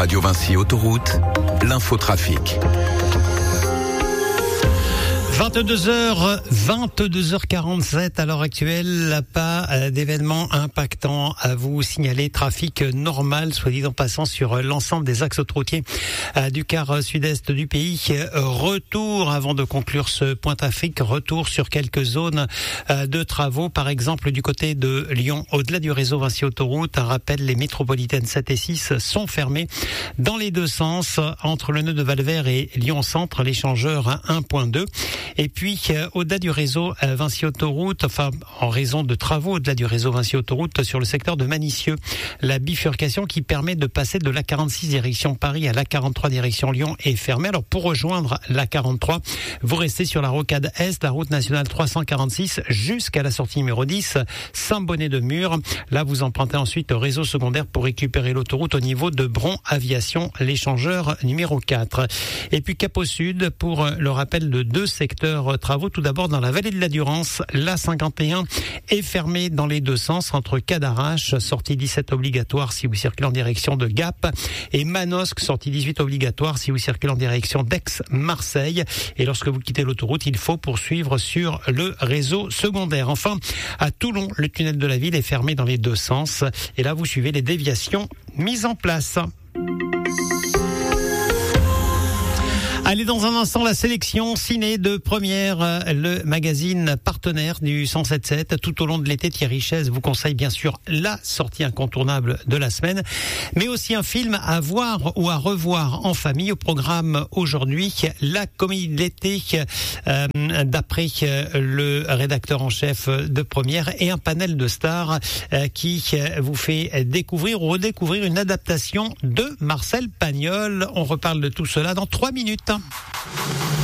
Radio Vinci Autoroute, l'infotrafic. 22h47 à l'heure actuelle, pas d'événements impactants à vous signaler. Trafic normal, soit dit en passant, sur l'ensemble des axes autoroutiers du quart sud-est du pays. Retour, avant de conclure ce point trafic, retour sur quelques zones de travaux. Par exemple, du côté de Lyon, au-delà du réseau Vinci Autoroute, un rappel, les métropolitaines 7 et 6 sont fermées dans les deux sens. Entre le nœud de Valvert et Lyon-Centre, l'échangeur à 1.2. Et puis, au-delà du réseau Vinci Autoroute, en raison de travaux au-delà du réseau Vinci Autoroute sur le secteur de Manicieux, la bifurcation qui permet de passer de l'A46 direction Paris à l'A43 direction Lyon est fermée. Alors, pour rejoindre l'A43, vous restez sur la rocade Est, la route nationale 346 jusqu'à la sortie numéro 10, Saint-Bonnet-de-Mur. Là, vous empruntez ensuite le réseau secondaire pour récupérer l'autoroute au niveau de Bron Aviation, l'échangeur numéro 4. Et puis, cap au sud, pour le rappel de deux secteurs travaux. Tout d'abord, dans la vallée de la Durance, l'A51 est fermée dans les deux sens entre Cadarache, sortie 17 obligatoire si vous circulez en direction de Gap, et Manosque, sortie 18 obligatoire si vous circulez en direction d'Aix-Marseille. Et lorsque vous quittez l'autoroute, il faut poursuivre sur le réseau secondaire. Enfin, à Toulon, le tunnel de la ville est fermé dans les deux sens. Et là, vous suivez les déviations mises en place. Allez, dans un instant, la sélection ciné de Première, le magazine partenaire du 107.7. Tout au long de l'été, Thierry Chaise vous conseille bien sûr la sortie incontournable de la semaine, mais aussi un film à voir ou à revoir en famille. Au programme aujourd'hui, la comédie de l'été d'après le rédacteur en chef de Première, et un panel de stars qui vous fait découvrir ou redécouvrir une adaptation de Marcel Pagnol. On reparle de tout cela dans 3 minutes.